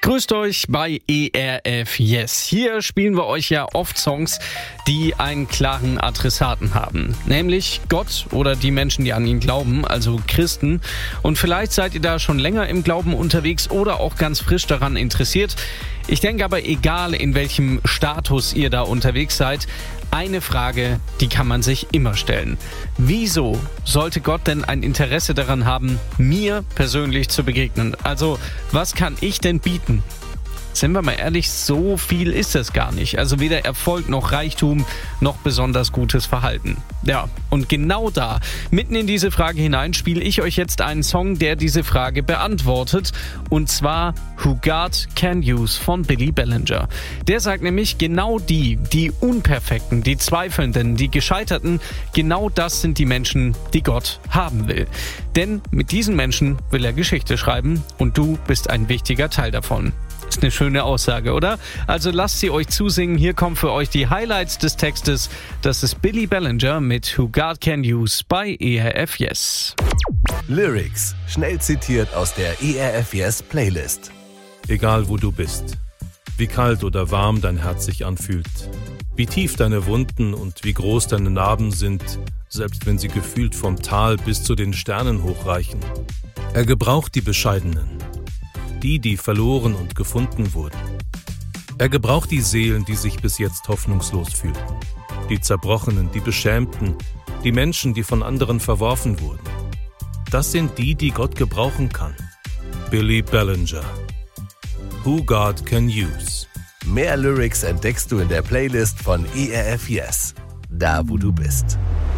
Grüßt euch bei ERF Yes. Hier spielen wir euch ja oft Songs, die einen klaren Adressaten haben. Nämlich Gott oder die Menschen, die an ihn glauben, also Christen. Und vielleicht seid ihr da schon länger im Glauben unterwegs oder auch ganz frisch daran interessiert. Ich denke aber, egal in welchem Status ihr da unterwegs seid, eine Frage, die kann man sich immer stellen. Wieso sollte Gott denn ein Interesse daran haben, mir persönlich zu begegnen? Also, was kann ich denn bieten? Sind wir mal ehrlich, so viel ist es gar nicht. Also weder Erfolg noch Reichtum noch besonders gutes Verhalten. Ja, und genau da, mitten in diese Frage hinein, spiele ich euch jetzt einen Song, der diese Frage beantwortet. Und zwar Who God Can Use von Billy Bellinger. Der sagt nämlich, genau die Unperfekten, die Zweifelnden, die Gescheiterten, genau das sind die Menschen, die Gott haben will. Denn mit diesen Menschen will er Geschichte schreiben und du bist ein wichtiger Teil davon. Ist eine schöne Aussage, oder? Also lasst sie euch zusingen. Hier kommen für euch die Highlights des Textes. Das ist Billy Bellinger mit Who God Can Use bei ERF Yes. Lyrics, schnell zitiert aus der ERF Yes Playlist. Egal wo du bist, wie kalt oder warm dein Herz sich anfühlt, wie tief deine Wunden und wie groß deine Narben sind, selbst wenn sie gefühlt vom Tal bis zu den Sternen hochreichen. Er gebraucht die Bescheidenen, die verloren und gefunden wurden. Er gebraucht die Seelen, die sich bis jetzt hoffnungslos fühlten, die Zerbrochenen, die Beschämten, die Menschen, die von anderen verworfen wurden. Das sind die Gott gebrauchen kann. Billy Bellinger. Who God Can Use. Mehr Lyrics entdeckst du in der Playlist von ERF Yes. Da, wo du bist.